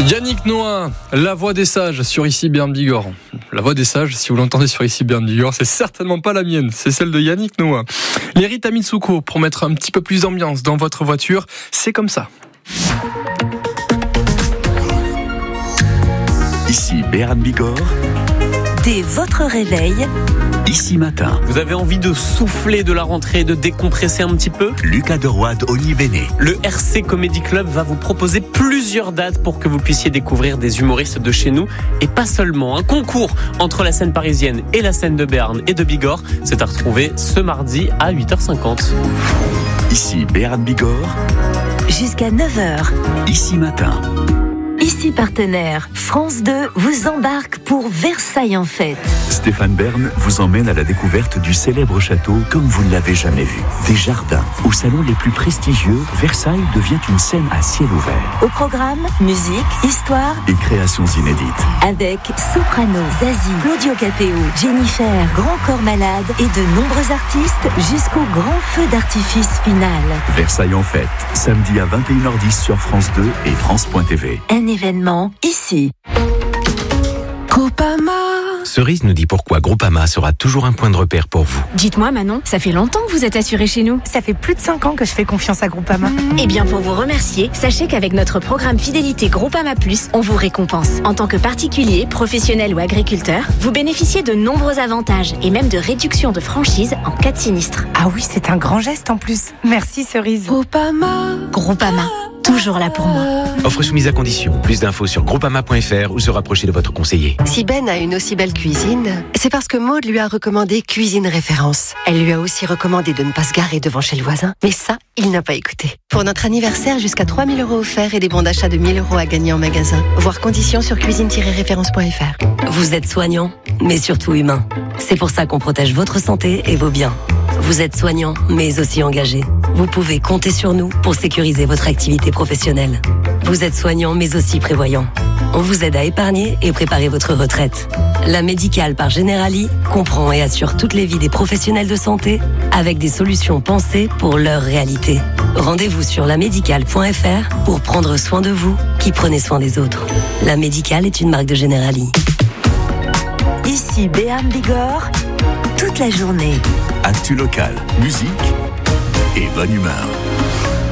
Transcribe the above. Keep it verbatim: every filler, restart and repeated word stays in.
Yannick Noah, la voix des sages sur Ici Béarn Bigorre. La voix des sages, si vous l'entendez sur Ici Béarn Bigorre, c'est certainement pas la mienne, c'est celle de Yannick Noah. Les Rita Mitsuko, pour mettre un petit peu plus d'ambiance dans votre voiture, c'est comme ça. Ici Béarn Bigorre. Dès votre réveil, Ici Matin. Vous avez envie de souffler de la rentrée, de décompresser un petit peu ? Lucas Deroide, Oni Béné. Le R C Comedy Club va vous proposer plusieurs dates pour que vous puissiez découvrir des humoristes de chez nous. Et pas seulement. Un concours entre la scène parisienne et la scène de Béarn et de Bigorre. C'est à retrouver ce mardi à huit heures cinquante. Ici Béarn Bigorre. jusqu'à neuf heures. Ici Matin. Ici partenaire, France deux vous embarque pour Versailles en fête. Stéphane Bern vous emmène à la découverte du célèbre château comme vous ne l'avez jamais vu. Des jardins, aux salons les plus prestigieux, Versailles devient une scène à ciel ouvert. Au programme, musique, histoire et créations inédites. Avec Soprano, Zazie, Claudio Capéo, Jennifer, Grand Corps Malade et de nombreux artistes jusqu'au grand feu d'artifice final. Versailles en fête, samedi à vingt et une heures dix sur France deux et France point T V. Un événement ici. Groupama. Cerise nous dit pourquoi Groupama sera toujours un point de repère pour vous. Dites-moi Manon, ça fait longtemps que vous êtes assurée chez nous. Ça fait plus de cinq ans que je fais confiance à Groupama. Mmh. Eh bien pour vous remercier, sachez qu'avec notre programme fidélité Groupama Plus, on vous récompense. En tant que particulier, professionnel ou agriculteur, vous bénéficiez de nombreux avantages et même de réductions de franchise en cas de sinistre. Ah oui, c'est un grand geste en plus. Merci Cerise. Groupama. Groupama. Toujours là pour moi. Offre soumise à condition. Plus d'infos sur groupama point f r ou se rapprocher de votre conseiller. Si Ben a une aussi belle cuisine, c'est parce que Maude lui a recommandé Cuisine Référence. Elle lui a aussi recommandé de ne pas se garer devant chez le voisin. Mais ça, il n'a pas écouté. Pour notre anniversaire, jusqu'à trois mille euros offerts et des bons d'achat de mille euros à gagner en magasin. Voir conditions sur cuisine tiret référence point f r. Vous êtes soignant, mais surtout humain. C'est pour ça qu'on protège votre santé et vos biens. Vous êtes soignant, mais aussi engagé. Vous pouvez compter sur nous pour sécuriser votre activité professionnelle. Vous êtes soignant, mais aussi prévoyant. On vous aide à épargner et préparer votre retraite. La Médicale par Generali comprend et assure toutes les vies des professionnels de santé avec des solutions pensées pour leur réalité. Rendez-vous sur la médicale point f r pour prendre soin de vous qui prenez soin des autres. La Médicale est une marque de Generali. Ici Béarn Bigorre, toute la journée. Actu local, musique et bonne humeur.